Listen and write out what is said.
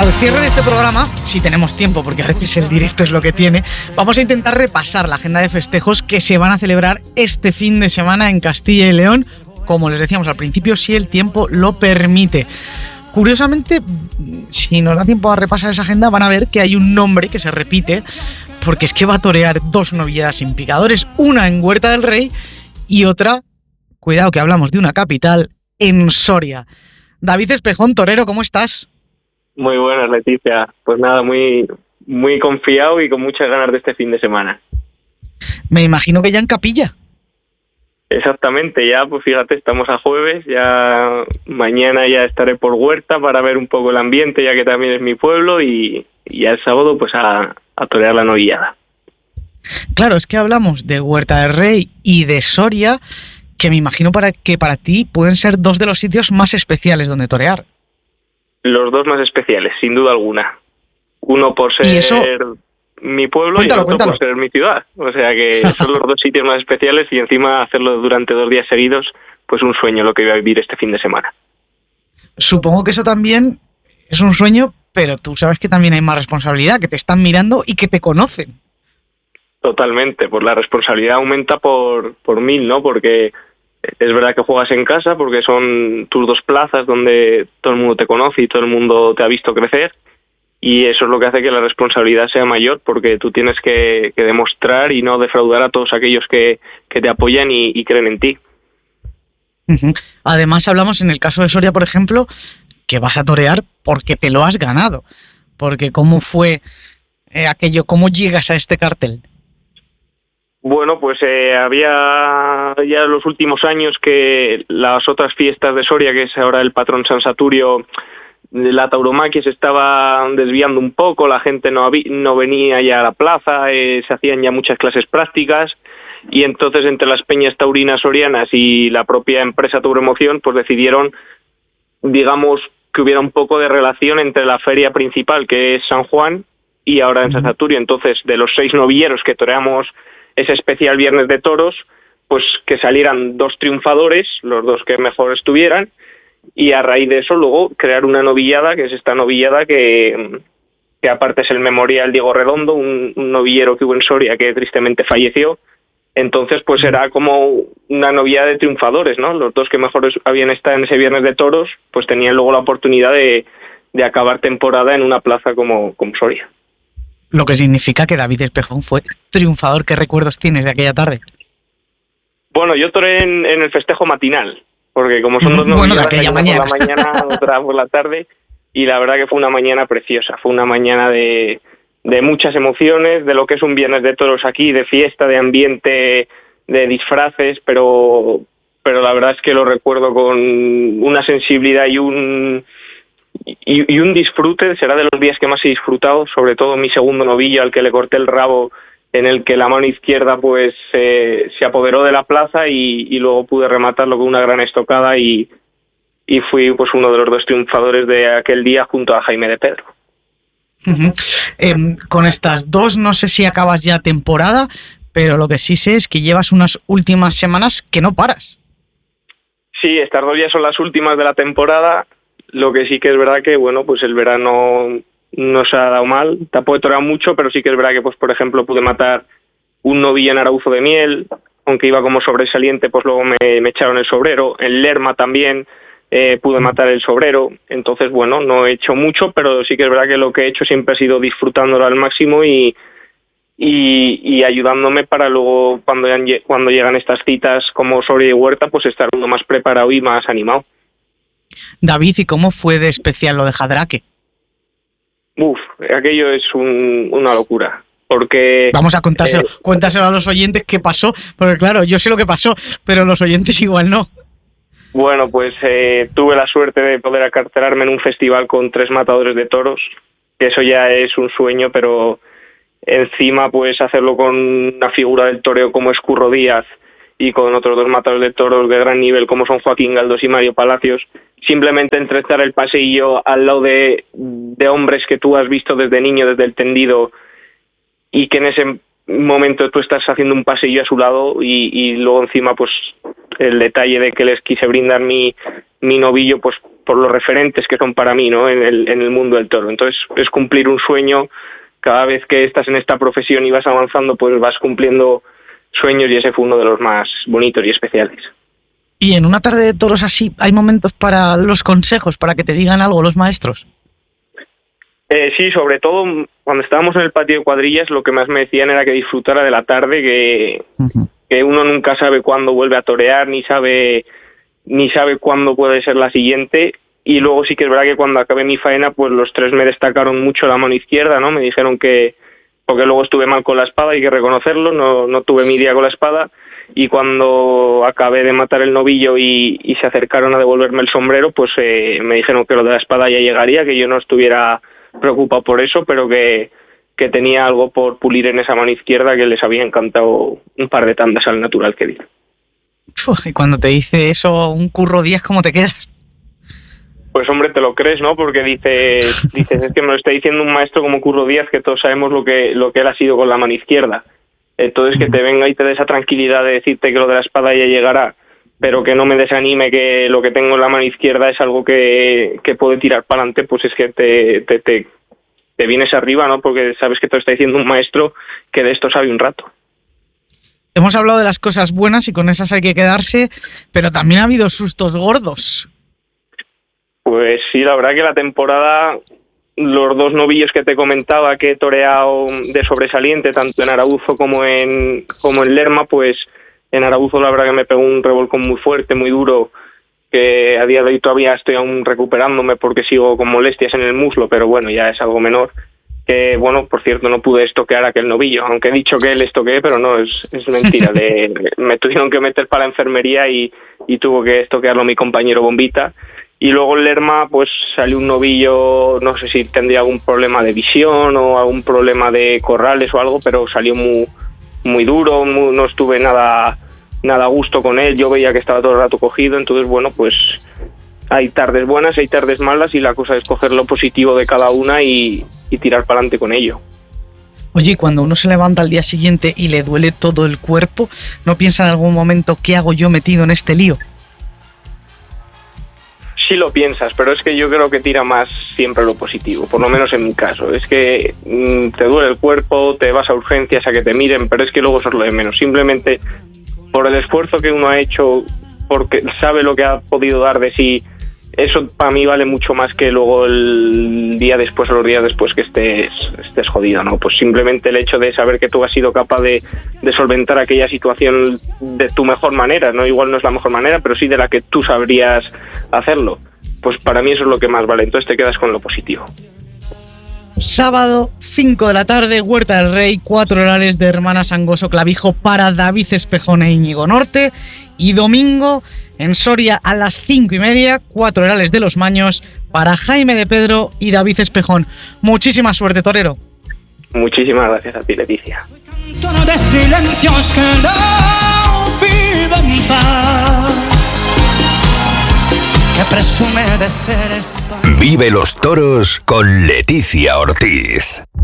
Al cierre de este programa, si tenemos tiempo, porque a veces el directo es lo que tiene, vamos a intentar repasar la agenda de festejos que se van a celebrar este fin de semana en Castilla y León, como les decíamos al principio, si el tiempo lo permite. Curiosamente, si nos da tiempo a repasar esa agenda, van a ver que hay un nombre que se repite, porque es que va a torear dos novilladas sin picadores, una en Huerta del Rey y otra, cuidado que hablamos de una capital, en Soria. David Espejón, torero, ¿cómo estás? Muy buenas, Leticia. Pues nada, muy confiado y con muchas ganas de este fin de semana. Me imagino que ya en capilla. Exactamente, ya pues fíjate, estamos a jueves, ya mañana ya estaré por Huerta para ver un poco el ambiente, ya que también es mi pueblo, y ya el sábado pues a torear la novillada. Claro, es que hablamos de Huerta del Rey y de Soria, que me imagino que para ti pueden ser dos de los sitios más especiales donde torear. Los dos más especiales, sin duda alguna. Uno por ser mi pueblo y otro por ser mi ciudad. O sea que son los dos sitios más especiales y encima hacerlo durante 2 días seguidos, pues un sueño lo que voy a vivir este fin de semana. Supongo que eso también es un sueño, pero tú sabes que también hay más responsabilidad, que te están mirando y que te conocen. Totalmente, pues la responsabilidad aumenta por 1000, ¿no? Porque es verdad que juegas en casa porque son tus 2 plazas donde todo el mundo te conoce y todo el mundo te ha visto crecer, y eso es lo que hace que la responsabilidad sea mayor, porque tú tienes que demostrar y no defraudar a todos aquellos que te apoyan y creen en ti. Uh-huh. Además hablamos en el caso de Soria, por ejemplo, que vas a torear porque te lo has ganado, porque ¿cómo fue aquello? ¿Cómo llegas a este cartel? Bueno, pues había ya los últimos años que las otras fiestas de Soria, que es ahora el patrón San Saturio, la tauromaquia se estaba desviando un poco, la gente no venía ya a la plaza, se hacían ya muchas clases prácticas, y entonces entre las peñas taurinas sorianas y la propia empresa Tauroemoción pues decidieron, digamos, que hubiera un poco de relación entre la feria principal, que es San Juan, y ahora en San Saturio. Entonces, de los 6 novilleros que toreamos ese especial Viernes de Toros, pues que salieran 2 triunfadores, los 2 que mejor estuvieran, y a raíz de eso luego crear una novillada, que es esta novillada que aparte es el memorial Diego Redondo, un novillero que hubo en Soria que tristemente falleció. Entonces pues era como una novillada de triunfadores, ¿no? Los 2 que mejor habían estado en ese Viernes de Toros pues tenían luego la oportunidad de acabar temporada en una plaza como Soria. Lo que significa que David Espejón fue triunfador. ¿Qué recuerdos tienes de aquella tarde? Bueno, yo toreé en el festejo matinal, porque como son 2 novilladas, de aquella mañana. Por la mañana, otra por la tarde, y la verdad que fue una mañana preciosa, fue una mañana de muchas emociones, de lo que es un Viernes de Toros aquí, de fiesta, de ambiente, de disfraces, pero la verdad es que lo recuerdo con una sensibilidad y un disfrute. Será de los días que más he disfrutado, sobre todo mi segundo novillo al que le corté el rabo, en el que la mano izquierda pues se apoderó de la plaza y luego pude rematarlo con una gran estocada y fui pues uno de los 2 triunfadores de aquel día junto a Jaime de Pedro. Uh-huh. Con estas 2 no sé si acabas ya temporada, pero lo que sí sé es que llevas unas últimas semanas que no paras. Sí, estas 2 ya son las últimas de la temporada. Lo que sí que es verdad que, bueno, pues el verano no se ha dado mal. Tampoco he toreado mucho, pero sí que es verdad que, pues por ejemplo, pude matar un novillo en Arauzo de Miel, aunque iba como sobresaliente, pues luego me echaron el sobrero. En Lerma también pude matar el sobrero. Entonces, bueno, no he hecho mucho, pero sí que es verdad que lo que he hecho siempre ha sido disfrutándolo al máximo y ayudándome para luego, cuando llegan estas citas como Soria y Huerta, pues estar uno más preparado y más animado. David, ¿y cómo fue de especial lo de Jadraque? Aquello es una locura, porque... Vamos a cuéntaselo a los oyentes qué pasó, porque claro, yo sé lo que pasó, pero los oyentes igual no. Bueno, pues tuve la suerte de poder acartelarme en un festival con 3 matadores de toros, que eso ya es un sueño, pero encima pues hacerlo con una figura del toreo como es Curro Díaz y con otros 2 matadores de toros de gran nivel como son Joaquín Galdós y Mario Palacios, simplemente entrezar el paseillo al lado de hombres que tú has visto desde niño, desde el tendido, y que en ese momento tú estás haciendo un paseillo a su lado y luego encima pues el detalle de que les quise brindar mi novillo, pues por los referentes que son para mí, ¿no? En el mundo del toro. Entonces es cumplir un sueño. Cada vez que estás en esta profesión y vas avanzando, pues vas cumpliendo sueños, y ese fue uno de los más bonitos y especiales. Y en una tarde de toros así, ¿hay momentos para los consejos, para que te digan algo los maestros? Sí, sobre todo cuando estábamos en el patio de cuadrillas, lo que más me decían era que disfrutara de la tarde, que uno nunca sabe cuándo vuelve a torear, ni sabe cuándo puede ser la siguiente. Y luego sí que es verdad que cuando acabé mi faena, pues los tres me destacaron mucho la mano izquierda, ¿no? Me dijeron que, porque luego estuve mal con la espada, hay que reconocerlo, no tuve mi día con la espada, y cuando acabé de matar el novillo y se acercaron a devolverme el sombrero, pues me dijeron que lo de la espada ya llegaría, que yo no estuviera preocupado por eso, pero que tenía algo por pulir en esa mano izquierda, que les había encantado un par de tandas al natural que di. Y cuando te dice eso un Curro Díaz, ¿cómo te quedas? Pues hombre, te lo crees, ¿no? Porque dices, es que me lo está diciendo un maestro como Curro Díaz, que todos sabemos lo que él ha sido con la mano izquierda. Entonces que te venga y te dé esa tranquilidad de decirte que lo de la espada ya llegará, pero que no me desanime, que lo que tengo en la mano izquierda es algo que puede tirar para adelante, pues es que te vienes arriba, ¿no? Porque sabes que te lo está diciendo un maestro que de esto sabe un rato. Hemos hablado de las cosas buenas y con esas hay que quedarse, pero también ha habido sustos gordos. Pues sí, la verdad que la temporada, los dos novillos que te comentaba que he toreado de sobresaliente, tanto en Arauzo como en Lerma, pues en Arauzo la verdad que me pegó un revolcón muy fuerte, muy duro, que a día de hoy todavía estoy aún recuperándome porque sigo con molestias en el muslo, pero bueno, ya es algo menor. Que bueno, por cierto, no pude estoquear aquel novillo, aunque he dicho que le estoqueé, pero no, es mentira. Me tuvieron que meter para la enfermería y tuvo que estoquearlo mi compañero Bombita. Y luego en Lerma pues salió un novillo, no sé si tendría algún problema de visión o algún problema de corrales o algo, pero salió muy duro, no estuve nada a gusto con él, yo veía que estaba todo el rato cogido. Entonces bueno, pues hay tardes buenas, hay tardes malas, y la cosa es coger lo positivo de cada una y tirar para adelante con ello. Oye, y cuando uno se levanta al día siguiente y le duele todo el cuerpo, ¿no piensa en algún momento qué hago yo metido en este lío? Sí lo piensas, pero es que yo creo que tira más siempre lo positivo, por lo menos en mi caso. Es que te duele el cuerpo, te vas a urgencias a que te miren, pero es que luego eso es lo de menos. Simplemente por el esfuerzo que uno ha hecho, porque sabe lo que ha podido dar de sí, eso para mí vale mucho más que luego el día después o los días después que estés jodido, ¿no? Pues simplemente el hecho de saber que tú has sido capaz de solventar aquella situación de tu mejor manera, ¿no? Igual no es la mejor manera, pero sí de la que tú sabrías hacerlo. Pues para mí eso es lo que más vale, entonces te quedas con lo positivo. Sábado, 5 de la tarde, Huerta del Rey, 4 horales de Hermanas Angoso Clavijo para David Espejón e Íñigo Norte. Y domingo, en Soria, a las 5:30, 4 horales de Los Maños para Jaime de Pedro y David Espejón. Muchísima suerte, torero. Muchísimas gracias a ti, Leticia. Vive los toros con Leticia Ortiz.